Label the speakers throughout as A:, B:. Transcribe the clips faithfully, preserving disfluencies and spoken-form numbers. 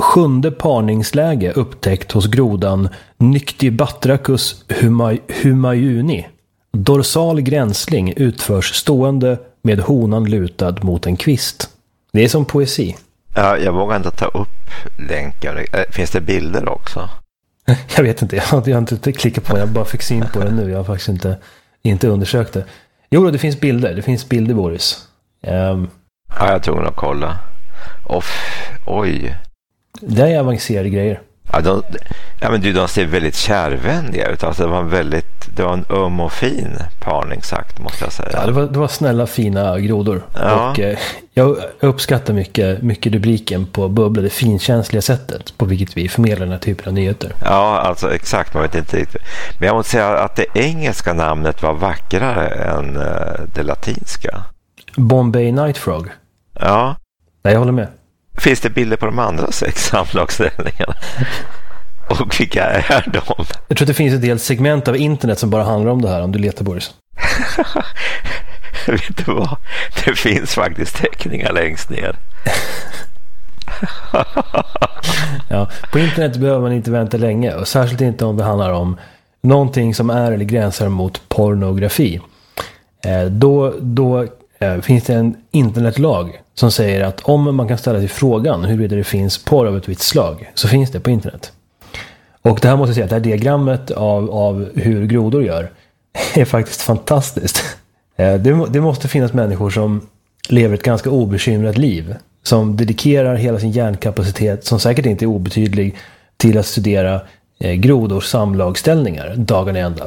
A: sjunde parningsläge upptäckt hos grodan Nyctibatrachus humay- humayuni. Dorsal gränsling utförs stående med honan lutad mot en kvist. Det är som poesi.
B: Ja, jag vågar inte ta upp länkar. Finns det bilder också?
A: Jag vet inte, jag har, jag har inte klickat på det. Jag bara fick syn på det nu. Jag har faktiskt inte, inte undersökt det. Jo, det finns bilder. Det finns bilder, Boris. Um,
B: ja, jag tror nog kolla. Off, oj.
A: Det är avancerade grejer.
B: Ja, de, ja men du, de ser väldigt kärvänliga ut. Alltså, det var en väldigt, det var en öm och fin parningsakt, måste jag säga.
A: Ja, det var, det var snälla, fina grodor.
B: Ja.
A: Och eh, jag uppskattar mycket, mycket rubriken på Bubbla, det finkänsliga sättet på vilket vi förmedlar den här typen av nyheter.
B: Ja, alltså exakt, man vet inte riktigt. Men jag måste säga att det engelska namnet var vackrare än uh, det latinska.
A: Bombay Nightfrog.
B: Ja.
A: Nej, jag håller med.
B: Finns det bilder på de andra sex samlagsställningarna? Och vilka är de?
A: Jag tror att det finns ett helt segment av internet som bara handlar om det här, om du letar, Boris.
B: Vet du vad? Det finns faktiskt teckningar längst ner.
A: Ja, på internet behöver man inte vänta länge, och särskilt inte om det handlar om någonting som är eller gränsar mot pornografi. Eh, då då eh, finns det en internetlag som säger att om man kan ställa sig frågan huruvida det finns porr av ett visst slag, så finns det på internet. Och det här måste jag säga att det här diagrammet av, av hur grodor gör är faktiskt fantastiskt. Eh, det, det måste finnas människor som lever ett ganska obekymrat liv, som dedikerar hela sin hjärnkapacitet, som säkert inte är obetydlig, till att studera eh, grodors samlagställningar dagen i ända.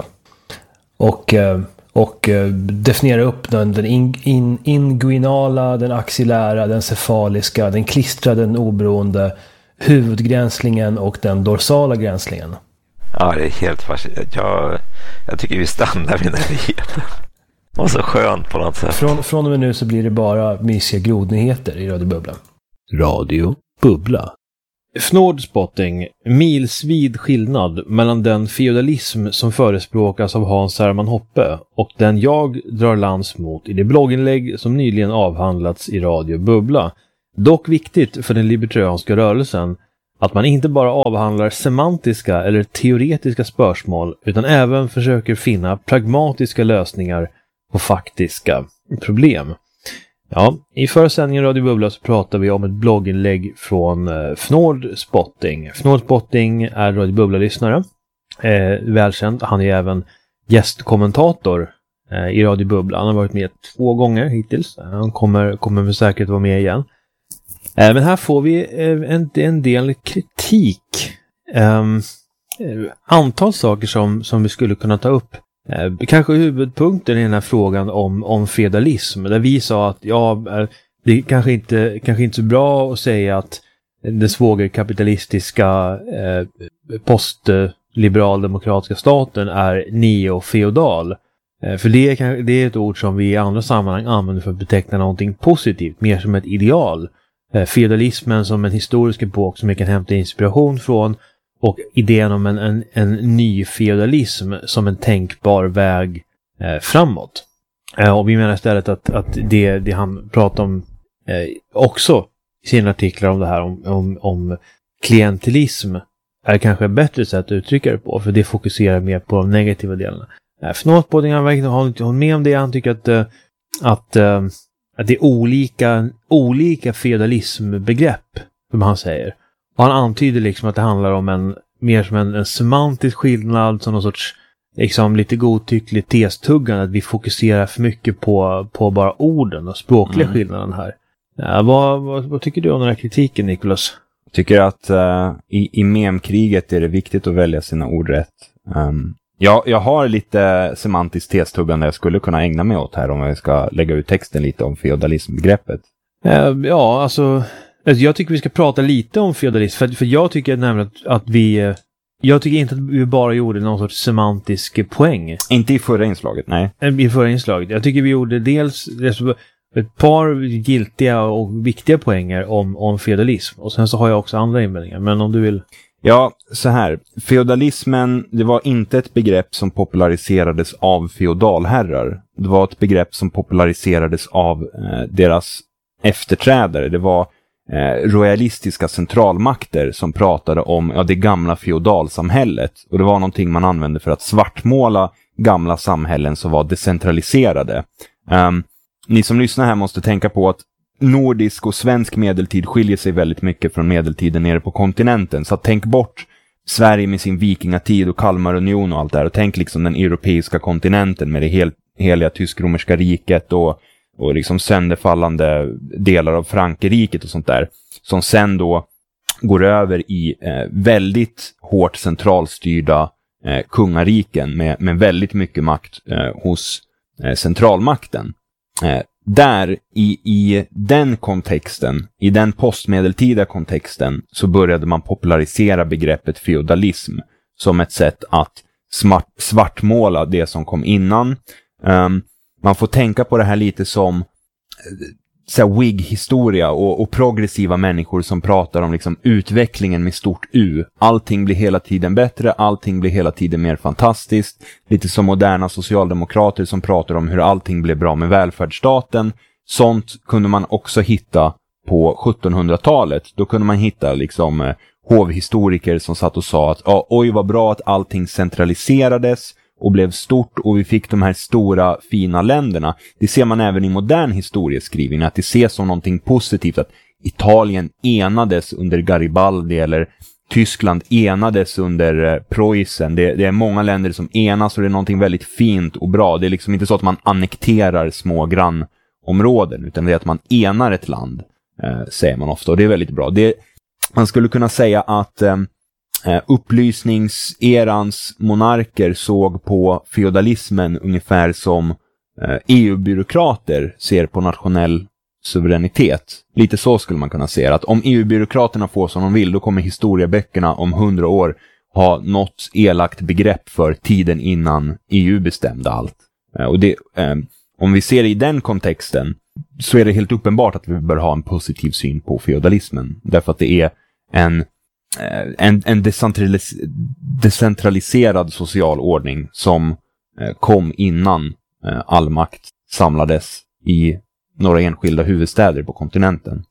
A: Och, eh, och eh, definiera upp den, den in, in, inguinala, den axillära, den cefaliska, den klistrade, den oberoende, huvudgränslingen och den dorsala gränslingen.
B: Ja, det är helt fascinerande. Jag, jag tycker vi stannar vid den nyheten. Det var så skönt på något sätt.
A: Från, från och med nu så blir det bara mysiga grodnyheter i Radio Bubbla. Radio Bubbla.
C: Fnordspotting, milsvid skillnad mellan den feudalism som förespråkas av Hans Hermann Hoppe och den jag drar lans mot i det blogginlägg som nyligen avhandlats i Radio Bubbla. Dock viktigt för den libertarianska rörelsen att man inte bara avhandlar semantiska eller teoretiska spörsmål utan även försöker finna pragmatiska lösningar på faktiska problem. Ja, i förra sändningen Radio Bubbla så pratar vi om ett blogginlägg från eh, Fnordspotting. Fnordspotting är Radio Bubbla-lyssnare. Eh, välkänd. Han är även gästkommentator eh, i Radio Bubbla. Han har varit med två gånger hittills. Han kommer, kommer med säkerhet vara med igen. Eh, men här får vi eh, en, en del kritik. Eh, antal saker som, som vi skulle kunna ta upp. Eh, kanske huvudpunkten i den här frågan om, om feudalism, där vi sa att ja, det är kanske inte, kanske inte så bra att säga att den svågerkapitalistiska eh, postliberaldemokratiska staten är neofeodal. Eh, för det är, det är ett ord som vi i andra sammanhang använder för att beteckna någonting positivt, mer som ett ideal. Eh, feudalismen som en historisk epok som vi kan hämta inspiration från, och idén om en, en, en ny feudalism som en tänkbar väg eh, framåt. Eh, och vi menar istället att, att det, det han pratar om eh, också i sina artiklar om det här om, om, om klientelism är kanske ett bättre sätt att uttrycka det på, för det fokuserar mer på de negativa delarna. Eh, Fnordspotting har verkligen hållit med om det. Han tycker att, eh, att, eh, att det är olika, olika feudalismbegrepp, som han säger. Och han antyder liksom att det handlar om en mer som en, en semantisk skillnad, som någon sorts liksom lite godtyckligt testuggande, att vi fokuserar för mycket på, på bara orden och språkliga mm. skillnaden här. Ja, vad, vad, vad tycker du om den här kritiken, Nicholas?
D: Jag tycker att uh, i, i memkriget är det viktigt att välja sina ord rätt. Um, jag, jag har lite semantiskt testuggande jag skulle kunna ägna mig åt här om jag ska lägga ut texten lite om feudalismbegreppet.
C: Uh, ja, alltså... Jag tycker vi ska prata lite om feudalism, för, för jag tycker nämligen att, att vi... Jag tycker inte att vi bara gjorde någon sorts semantisk poäng.
D: Inte i förra inslaget, nej.
C: I förra inslaget. Jag tycker vi gjorde dels ett par giltiga och viktiga poänger om, om feudalism. Och sen så har jag också andra invändningar, men om du vill...
D: Ja, så här. Feudalismen, det var inte ett begrepp som populariserades av feodalherrar. Det var ett begrepp som populariserades av eh, deras efterträdare. Det var eh, royalistiska centralmakter som pratade om ja, det gamla feodalsamhället. Och det var någonting man använde för att svartmåla gamla samhällen som var decentraliserade. Um, ni som lyssnar här måste tänka på att nordisk och svensk medeltid skiljer sig väldigt mycket från medeltiden nere på kontinenten. Så tänk bort Sverige med sin vikingatid och Kalmarunion och allt det här. Och tänk liksom den europeiska kontinenten med det hel, heliga tysk-romerska riket och, och liksom sönderfallande delar av Frankrike och sånt där. Som sen då går över i eh, väldigt hårt centralstyrda eh, kungariken med, med väldigt mycket makt eh, hos eh, centralmakten. Eh, Där i, i den kontexten, i den postmedeltida kontexten, så började man popularisera begreppet feodalism som ett sätt att smart, svartmåla det som kom innan. Um, man får tänka på det här lite som så här, Whig-historia och, och progressiva människor som pratar om liksom utvecklingen med stort U. Allting blir hela tiden bättre, allting blir hela tiden mer fantastiskt. Lite som moderna socialdemokrater som pratar om hur allting blev bra med välfärdsstaten. Sånt kunde man också hitta på sjuttonhundratalet. Då kunde man hitta liksom eh, hovhistoriker som satt och sa att ah, oj vad bra att allting centraliserades och blev stort och vi fick de här stora fina länderna. Det ser man även i modern historieskrivning, att det ses som någonting positivt att Italien enades under Garibaldi eller Tyskland enades under eh, Preussen. Det, det är många länder som enas och det är någonting väldigt fint och bra. Det är liksom inte så att man annekterar små grannområden utan det är att man enar ett land, eh, säger man ofta, och det är väldigt bra. Det, man skulle kunna säga att eh, Uh, upplysningserans monarker såg på feodalismen ungefär som uh, E U-byråkrater ser på nationell suveränitet. Lite så skulle man kunna säga, att om E U-byråkraterna får som de vill, då kommer historieböckerna om hundra år ha något elakt begrepp för tiden innan E U bestämde allt. Uh, och det, uh, om vi ser det i den kontexten så är det helt uppenbart att vi bör ha en positiv syn på feodalismen. Därför att det är en En, en decentralis- decentraliserad social ordning som eh, kom innan eh, all makt samlades i några enskilda huvudstäder på kontinenten.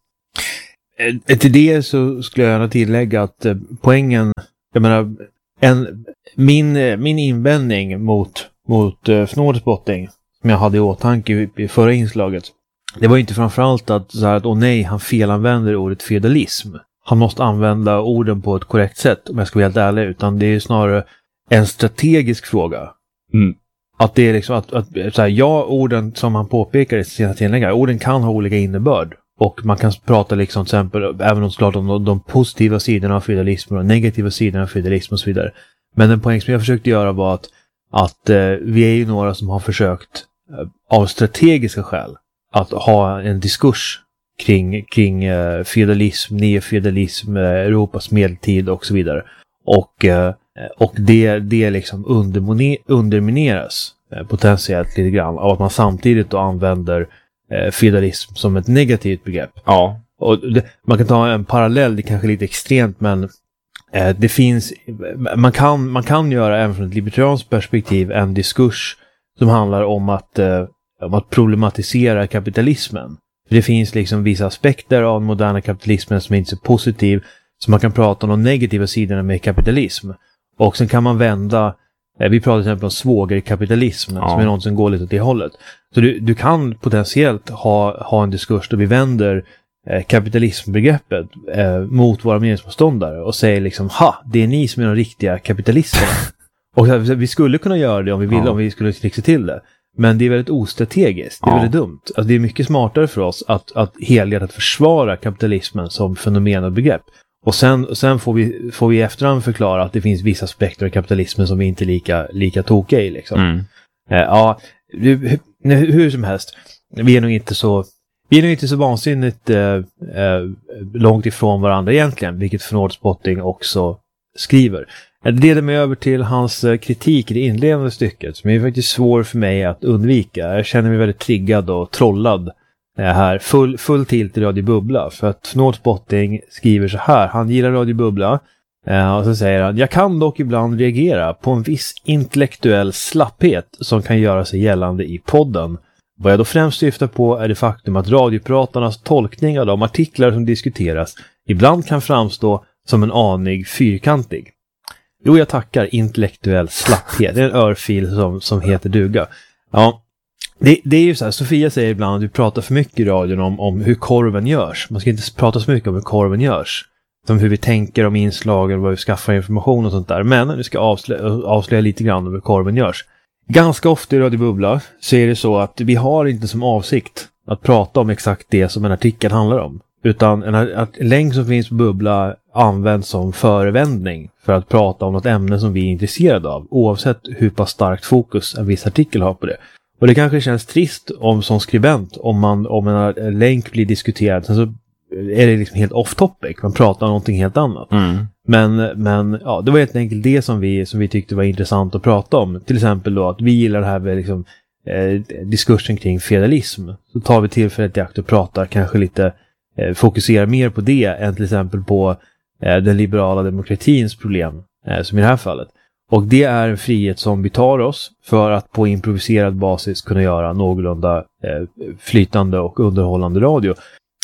C: Eh, till det så skulle jag gärna tillägga att eh, poängen, jag menar, en, min, eh, min invändning mot, mot eh, Snårspotting som jag hade i åtanke i, i förra inslaget, det var inte framförallt att, så här, att åh nej, han felanvänder ordet feudalism. Han måste använda orden på ett korrekt sätt, om jag ska vara helt ärlig, utan det är snarare en strategisk fråga.
D: Mm.
C: Att det är liksom att, att så här, ja, orden som han påpekar i sina tilläggar, orden kan ha olika innebörd. Och man kan prata liksom till exempel, även om såklart om de, de positiva sidorna av feudalism och de negativa sidorna av feudalism och så vidare. Men den poäng som jag försökte göra var att, att eh, vi är ju några som har försökt eh, av strategiska skäl att ha en diskurs kring, kring uh, feudalism, neofeudalism, uh, Europas medeltid och så vidare. Och, uh, och det, det liksom undermine- undermineras uh, potentiellt lite grann av att man samtidigt då använder uh, feudalism som ett negativt begrepp.
D: Ja.
C: Och det, man kan ta en parallell, det är kanske lite extremt, men uh, det finns, man kan, man kan göra även från ett libertarianskt perspektiv en diskurs som handlar om att, uh, om att problematisera kapitalismen. Det finns liksom vissa aspekter av den moderna kapitalismen som är inte så positiv, så man kan prata om de negativa sidorna med kapitalism. Och sen kan man vända, eh, vi pratar till exempel om svågerkapitalism, ja, som är något som går lite åt det hållet. Så du, du kan potentiellt ha, ha en diskurs där vi vänder eh, kapitalismbegreppet eh, mot våra meningsmotståndare och säger liksom, ha, det är ni som är de riktiga kapitalisterna. Och vi skulle kunna göra det om vi ville, ja. om vi skulle fixa till det. Men det är väldigt ostrategiskt, det är ja. väldigt dumt. Alltså det är mycket smartare för oss att, att helhjärtat försvara kapitalismen som fenomen och begrepp. Och sen, sen får, vi, får vi i efterhand förklara att det finns vissa aspekter av kapitalismen som vi inte är lika, lika tokiga i. Liksom. Mm. Eh, ja, hur, hur som helst, vi är nog inte så, vi är nog inte så vansinnigt eh, eh, långt ifrån varandra egentligen, vilket Snårspotting också skriver. Jag leder mig över till hans kritik i det inledande stycket som är faktiskt svår för mig att undvika. Jag känner mig väldigt triggad och trollad här. Full, full tilt i Radio Bubbla. För att Snårspotting skriver så här. Han gillar Radio Bubbla. Och så säger han: jag kan dock ibland reagera på en viss intellektuell slapphet som kan göra sig gällande i podden. Vad jag då främst syftar på är det faktum att radiopratarnas tolkning av de artiklar som diskuteras ibland kan framstå som en aning fyrkantig. Jo, jag tackar intellektuell slapphet. Det är en örfil som, som heter duga. Ja, det, det är ju så här, Sofia säger ibland att vi pratar för mycket i radion om, om hur korven görs. Man ska inte prata så mycket om hur korven görs. Som hur vi tänker om inslagen, vad vi skaffar information och sånt där. Men nu ska jag avslöja, avslöja lite grann om hur korven görs. Ganska ofta i Radio Bubbla så är det så att vi har inte som avsikt att prata om exakt det som en artikel handlar om. Utan en, en länk som finns på Bubbla används som förevändning för att prata om något ämne som vi är intresserade av. Oavsett hur pass starkt fokus en viss artikel har på det. Och det kanske känns trist om som skribent om, man, om en, en länk blir diskuterad. Sen så är det liksom helt off topic. Man pratar om någonting helt annat. Mm. Men, men ja, det var helt enkelt det som vi, som vi tyckte var intressant att prata om. Till exempel då att vi gillar det här med liksom, eh, diskursen kring feudalism. Så tar vi tillfället i akt och pratar kanske lite, eh, fokuserar mer på det än till exempel på eh, den liberala demokratins problem. Eh, som i det här fallet. Och det är en frihet som vi tar oss för att på improviserad basis kunna göra någorlunda eh, flytande och underhållande radio.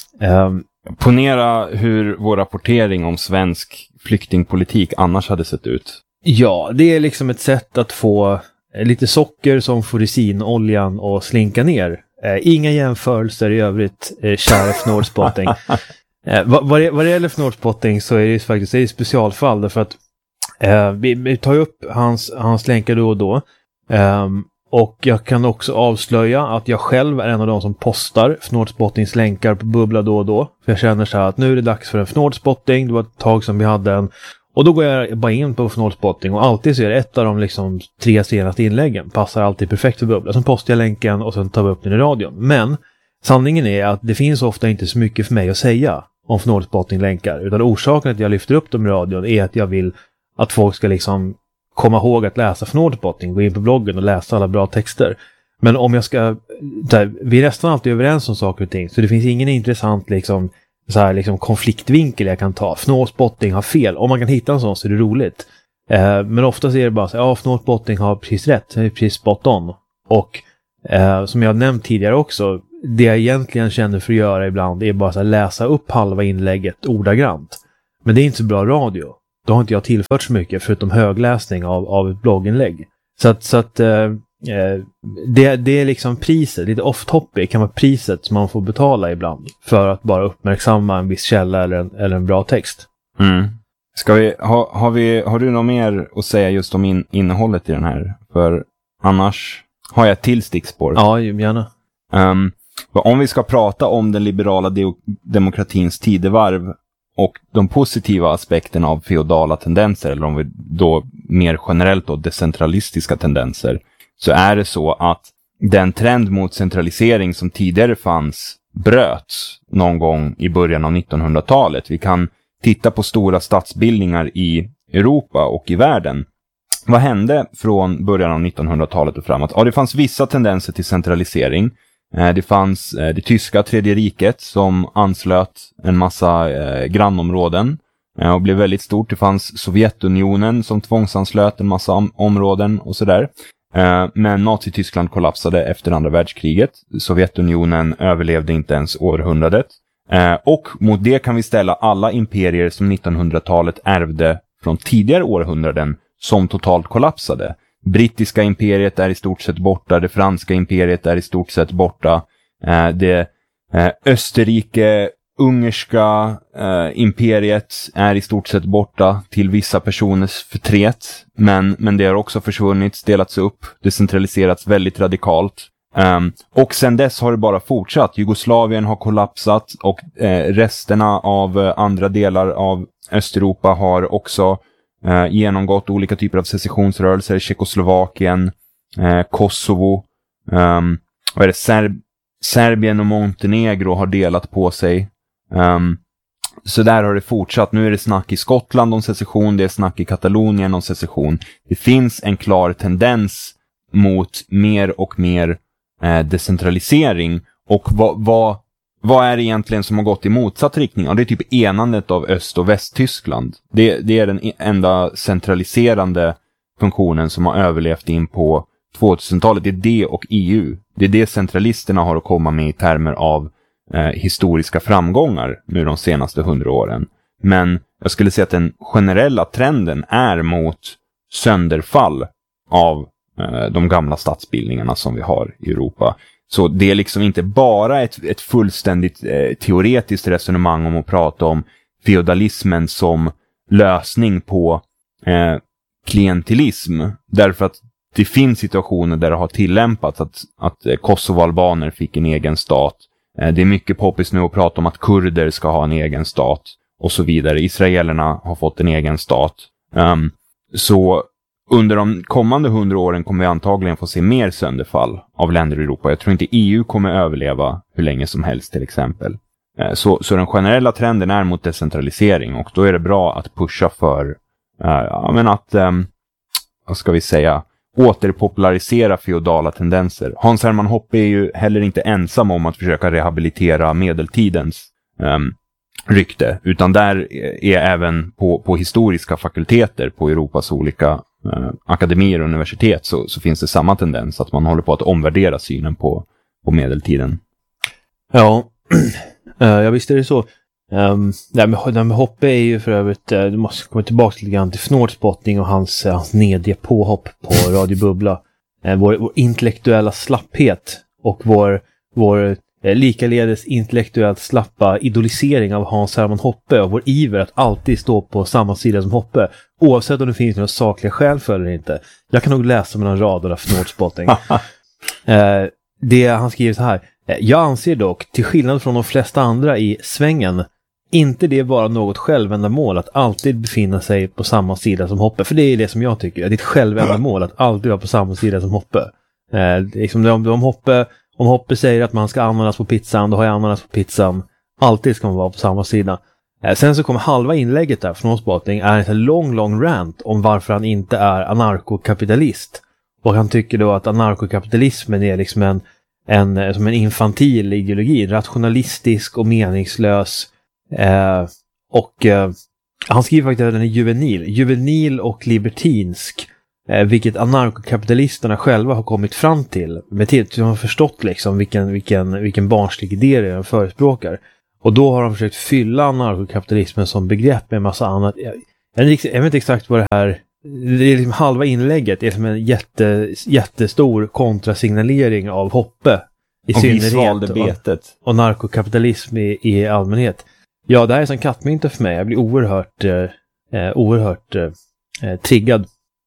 C: Um,
D: Ponera hur vår rapportering om svensk flyktingpolitik annars hade sett ut.
C: Ja, det är liksom ett sätt att få lite socker som får resinoljan och slinka ner. Eh, inga jämförelser i övrigt, eh, kära Fnordspotting. eh, vad, vad, det, vad det gäller Fnordspotting så är det faktiskt det är ett specialfall därför att eh, vi, vi tar upp hans, hans länkar då och då. Um, Och jag kan också avslöja att jag själv är en av de som postar Fnordspodtings länkar på Bubbla då och då. För jag känner så här att nu är det dags för en Fnordspotting. Det var ett tag som vi hade en. Och då går jag bara in på Fnordspotting och alltid ser ett av de liksom tre senaste inläggen. Passar alltid perfekt för Bubbla. Sen postar jag länken och sen tar vi upp den i radion. Men sanningen är att det finns ofta inte så mycket för mig att säga om Fnordspotting-länkar. Utan orsaken att jag lyfter upp dem i radion är att jag vill att folk ska liksom komma ihåg att läsa Fnordspotting, gå in på bloggen och läsa alla bra texter. Men om jag ska, där, vi är nästan alltid överens om saker och ting, så det finns ingen intressant liksom, så här, liksom konfliktvinkel jag kan ta. Fnordspotting har fel. Om man kan hitta en sån så är det roligt. Eh, men oftast är det bara så ja, Fnordspotting har precis rätt, det är precis spot on. Och eh, som jag nämnt tidigare också, det jag egentligen känner för att göra ibland är bara så här, läsa upp halva inlägget ordagrant. Men det är inte så bra radio. Då har inte jag tillfört så mycket förutom högläsning av, av ett blogginlägg. Så att, så att eh, det, det är liksom priset, lite off-topic kan vara priset som man får betala ibland för att bara uppmärksamma en viss källa eller en, eller en bra text.
D: Mm. Ska vi, ha, har, vi, har du något mer att säga just om in, innehållet i den här? För annars har jag ett till stickspår.
C: Ja, gärna.
D: Um, om vi ska prata om den liberala de- demokratins tidevarv och de positiva aspekterna av feodala tendenser, eller om vi då mer generellt då decentralistiska tendenser, så är det så att den trend mot centralisering som tidigare fanns bröts någon gång i början av nittonhundratalet. Vi kan titta på stora stadsbildningar i Europa och i världen. Vad hände från början av nittonhundratalet och framåt? Ja, det fanns vissa tendenser till centralisering. Det fanns det tyska tredje riket som anslöt en massa eh, grannområden eh, och blev väldigt stort. Det fanns Sovjetunionen som tvångsanslöt en massa om- områden och sådär. Eh, men Nazityskland kollapsade efter andra världskriget. Sovjetunionen överlevde inte ens århundradet. Eh, och mot det kan vi ställa alla imperier som nittonhundratalet ärvde från tidigare århundraden som totalt kollapsade. Brittiska imperiet är i stort sett borta. Det franska imperiet är i stort sett borta. Eh, det eh, Österrike, ungerska eh, imperiet är i stort sett borta till vissa personers förtret. Men, men det har också försvunnit, delats upp, decentraliserats väldigt radikalt. Um, och sen dess har det bara fortsatt. Jugoslavien har kollapsat och eh, resterna av eh, andra delar av Östeuropa har också Eh, genomgått olika typer av secessionsrörelser. Tjeckoslovakien, eh, Kosovo, um, vad är det? Serb- Serbien och Montenegro har delat på sig. Um, så där har det fortsatt. Nu är det snack i Skottland om secession, det är snack i Katalonien om secession. Det finns en klar tendens mot mer och mer eh, decentralisering. Och vad, vad Vad är det egentligen som har gått i motsatt riktning? Ja, det är typ enandet av Öst- och Västtyskland. Det, det är den enda centraliserande funktionen som har överlevt in på tvåtusentalet, det är det och E U. Det är det centralisterna har att komma med i termer av eh, historiska framgångar nu de senaste hundra åren. Men jag skulle säga att den generella trenden är mot sönderfall av eh, de gamla statsbildningarna som vi har i Europa. Så det är liksom inte bara ett, ett fullständigt eh, teoretiskt resonemang om att prata om feodalismen som lösning på eh, klientelism. Därför att det finns situationer där det har tillämpats att, att eh, Kosovo-albaner fick en egen stat. Eh, det är mycket poppis nu att prata om att kurder ska ha en egen stat och så vidare. Israelerna har fått en egen stat. Um, så under de kommande hundra åren kommer vi antagligen få se mer sönderfall av länder i Europa. Jag tror inte E U kommer överleva hur länge som helst till exempel. Uh, så, så den generella trenden är mot decentralisering och då är det bra att pusha för uh, ja, men att, um, vad ska vi säga, återpopularisera feodala tendenser. Hans Hermann Hoppe är ju heller inte ensam om att försöka rehabilitera medeltidens um, rykte, utan där är även på, på historiska fakulteter på Europas olika eh, akademier och universitet så, så finns det samma tendens att man håller på att omvärdera synen på, på medeltiden.
C: Ja, uh, jag visste det så. Um, det, här med, det här med Hoppe är ju för övrigt, uh, du måste komma tillbaka lite grann till Fnordspotting och hans, uh, hans nediga påhopp på Radio Bubbla. Uh, vår, vår intellektuella slapphet och vår, vår likaledes intellektuellt slappa idolisering av Hans Hermann Hoppe och vår iver att alltid stå på samma sida som Hoppe, oavsett om det finns några sakliga skäl för eller inte. Jag kan nog läsa mellan raderna Fnordspotting. eh, det han skriver så här: jag anser dock, till skillnad från de flesta andra i svängen, inte det bara något självändamål att alltid befinna sig på samma sida som Hoppe. För det är det som jag tycker, det är ett självändamål att alltid vara på samma sida som Hoppe. Eh, liksom de, de Hoppe Om Hoppe säger att man ska ananas på pizzan, då har jag ananas på pizzan. Alltid ska man vara på samma sida. Eh, sen så kommer halva inlägget där från Spotting är en lång, lång rant om varför han inte är anarkokapitalist. Och han tycker då att anarkokapitalismen är liksom en, en, som en infantil ideologi. Rationalistisk och meningslös. Eh, och eh, han skriver faktiskt att den är juvenil. Juvenil och libertinsk. Eh, vilket anarkokapitalisterna själva har kommit fram till. Med till de har förstått liksom vilken, vilken, vilken barnslig idé det är de förespråkar. Och då har de försökt fylla anarkokapitalismen som begrepp med en massa annat. Jag, jag, jag vet inte exakt vad det här... Det är liksom halva inlägget. Det är som en jätte, jättestor kontrasignalering av Hoppe. I
D: och
C: synnerhet.
D: Vi svalde betet.
C: Och, och narkokapitalism i, i allmänhet. Ja, det här är som kattmynta för mig. Jag blir oerhört, eh, oerhört eh, triggad.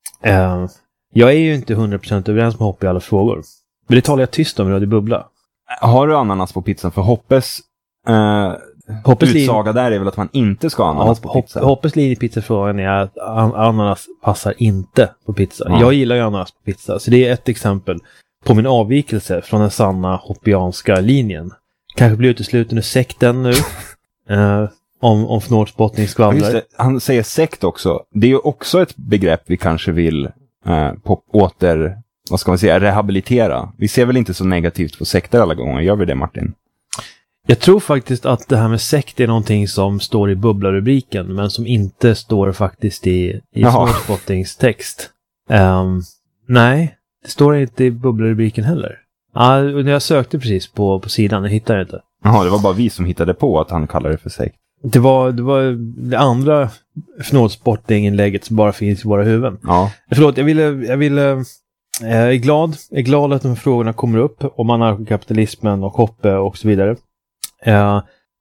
C: Uh, jag är ju inte hundra procent överens med Hoppe i alla frågor. Men det talar jag tyst om i Radio Bubbla.
D: Har du ananas på pizzan? För Hoppes, uh, Hoppes utsaga lin... där är väl att man inte ska ha ananas ja, på pizzan.
C: Hoppes linje i pizzafrågan är att an- ananas passar inte på pizza. Mm. Jag gillar ju ananas på pizza. Så det är ett exempel på min avvikelse från den sanna hoppianska linjen. Kanske blir utesluten ur sekten nu. uh, Om, om Fnordspotting skvallrar.
D: Ja, han säger sekt också. Det är ju också ett begrepp vi kanske vill eh, på, åter, vad ska man säga, rehabilitera. Vi ser väl inte så negativt på sekter alla gånger. Gör vi det, Martin?
C: Jag tror faktiskt att det här med sekt är någonting som står i bubblarubriken, men som inte står faktiskt i, i Fnordspottings text. Um, nej, det står inte i bubblarubriken heller. Ja, uh, jag sökte precis på, på sidan, jag hittade det inte.
D: Jaha, det var bara vi som hittade på att han kallar det för sekt.
C: Det var, det var det andra Fnordspotting-inlägget som bara finns i våra huvuden.
D: Ja.
C: Förlåt, jag ville, jag ville jag är glad, jag är glad att de här frågorna kommer upp om anarkokapitalismen och Hoppe och så vidare. Uh,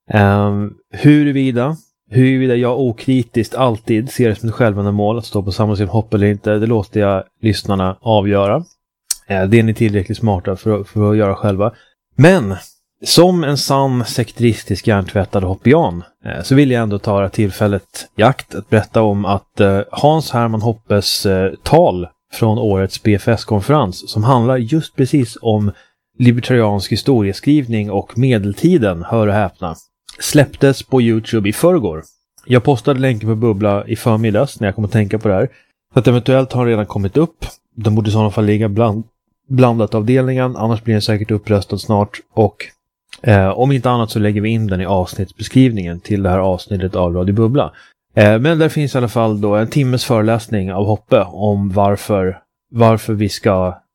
C: uh, huruvida, huruvida jag okritiskt alltid ser det som ett självändamål att stå på samma sida Hoppe eller inte, det låter jag lyssnarna avgöra. Uh, det är ni tillräckligt smarta för, för att göra själva. Men som en sann sekteristisk hjärntvättad hoppian eh, så vill jag ändå ta tillfället i akt att berätta om att eh, Hans Hermann Hoppes eh, tal från årets B F S-konferens som handlar just precis om libertariansk historieskrivning och medeltiden, hör och häpna, släpptes på YouTube i förrgår. Jag postade länken på Bubbla i förmiddags när jag kom att tänka på det här. Så att eventuellt har redan kommit upp. De borde i sådana fall ligga bland, blandat avdelningen, annars blir den säkert uppröstad snart. Och Eh, om inte annat så lägger vi in den i avsnittsbeskrivningen till det här avsnittet av Radio Bubbla. Eh, men där finns i alla fall då en timmes föreläsning av Hoppe om varför, varför vi ska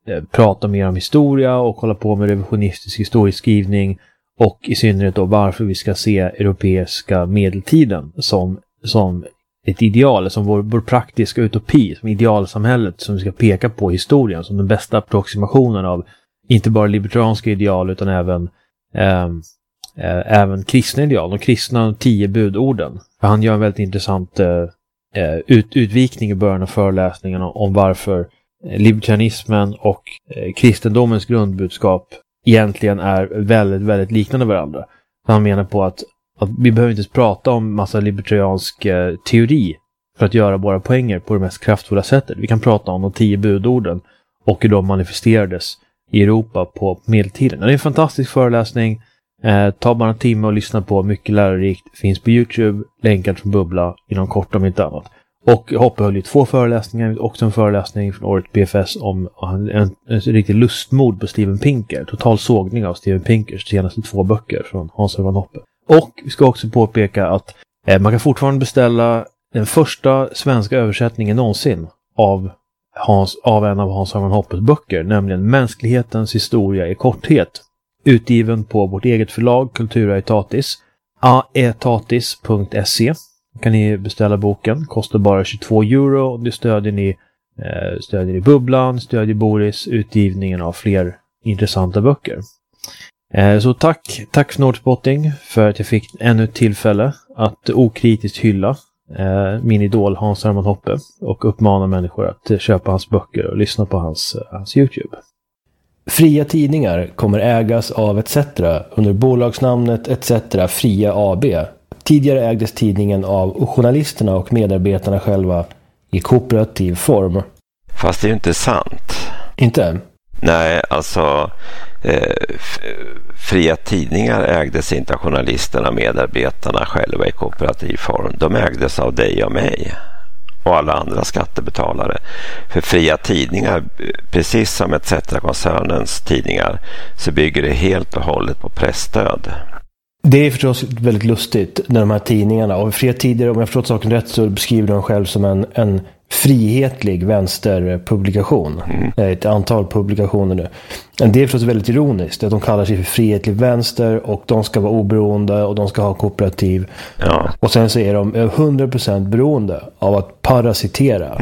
C: eh, prata mer om historia och hålla på med revisionistisk historieskrivning och i synnerhet då varför vi ska se europeiska medeltiden som, som ett ideal, som vår, vår praktiska utopi, som idealsamhället som vi ska peka på i historien, som den bästa approximationen av inte bara libertarianska ideal utan även eh, eh, även kristna ideal, de kristna tio budorden. För han gör en väldigt intressant eh, ut, utvikning i början av föreläsningen om, om varför eh, libertarianismen och eh, kristendomens grundbudskap egentligen är väldigt, väldigt liknande varandra. Han menar på att, att vi behöver inte prata om massa libertariansk eh, teori för att göra våra poänger på det mest kraftfulla sättet. Vi kan prata om de tio budorden och hur de manifesterades i Europa på medeltiden. Det är en fantastisk föreläsning. Eh, ta bara en timme och lyssna på, mycket lärorikt. Finns på YouTube, länkad från Bubbla inom kort om inte annat. Och Hoppe höll ju två föreläsningar, också en föreläsning från året B F S om en, en, en riktig lustmord på Steven Pinker. Total sågning av Steven Pinkers senaste två böcker från Hans Hermann Hoppe. Och vi ska också påpeka att eh, man kan fortfarande beställa den första svenska översättningen någonsin av, Hans, av en av Hans Hermann Hoppes böcker, nämligen Mänsklighetens historia i korthet. Utgiven på vårt eget förlag, Kulturaetatis, aetatis punkt se. Kan ni beställa boken, kostar bara tjugotvå euro och det stödjer ni, eh, stödjer ni Bubblan, stödjer Boris, utgivningen av fler intressanta böcker. Eh, så tack, tack Snordspotting för att jag fick ännu ett tillfälle att okritiskt hylla eh, min idol Hans Hermann Hoppe och uppmana människor att köpa hans böcker och lyssna på hans, hans YouTube.
A: Fria tidningar kommer ägas av et cetera under bolagsnamnet et cetera Fria A B. Tidigare ägdes tidningen av journalisterna och medarbetarna själva i kooperativ form.
B: Fast det är ju inte sant.
A: Inte?
B: Nej, alltså eh, f- fria tidningar ägdes inte av journalisterna och medarbetarna själva i kooperativ form. De ägdes av dig och mig och alla andra skattebetalare. För fria tidningar, precis som et cetera-koncernens tidningar, så bygger det helt och hållet på pressstöd.
A: Det är förstås väldigt lustigt när de här tidningarna, och fria tider, om jag förstått saken rätt, så beskriver de själv som en, en frihetlig vänsterpublikation. Mm. Ett antal publikationer nu. Men det är förstås väldigt ironiskt att de kallar sig för frihetlig vänster och de ska vara oberoende och de ska ha kooperativ.
B: Ja.
A: Och sen så är de hundra procent beroende av att parasitera